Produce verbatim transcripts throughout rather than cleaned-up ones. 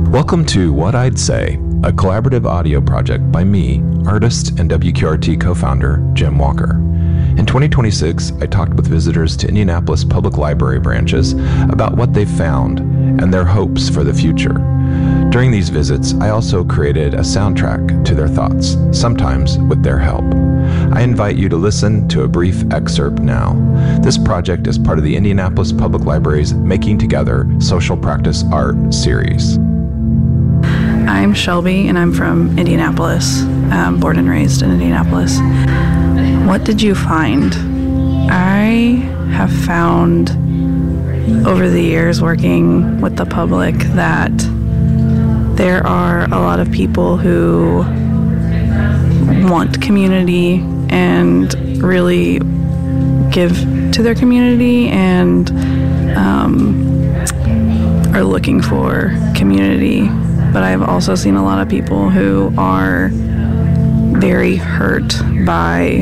Welcome to What I'd Say, a collaborative audio project by me, artist and W Q R T co-founder Jim Walker. In twenty twenty-six, I talked with visitors to Indianapolis Public Library branches about what they found and their hopes for the future. During these visits, I also created a soundtrack to their thoughts, sometimes with their help. I invite you to listen to a brief excerpt now. This project is part of the Indianapolis Public Library's Making Together Social Practice Art series. I'm Shelby, and I'm from Indianapolis, um, born and raised in Indianapolis. What did you find? I have found over the years working with the public that there are a lot of people who want community and really give to their community and um, are looking for community. But I've also seen a lot of people who are very hurt by,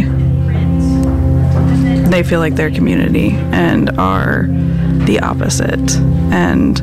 they feel like their community and are the opposite, and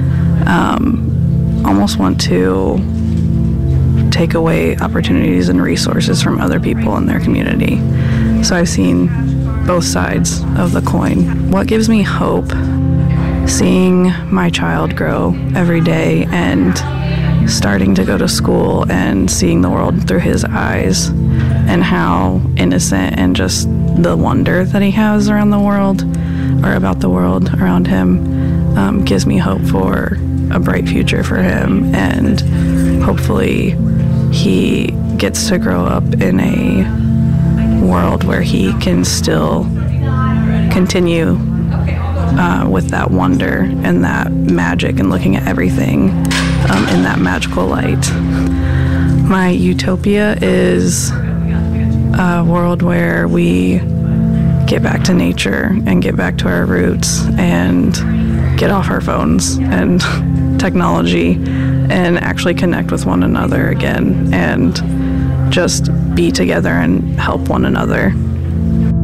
um, almost want to take away opportunities and resources from other people in their community. So I've seen both sides of the coin. What gives me hope? Seeing my child grow every day and starting to go to school and seeing the world through his eyes, and how innocent and just the wonder that he has around the world or about the world around him um, gives me hope for a bright future for him, and hopefully he gets to grow up in a world where he can still continue uh, with that wonder and that magic and looking at everything um, in that magical light. My utopia is a world where we get back to nature and get back to our roots and get off our phones and technology and actually connect with one another again and just be together and help one another.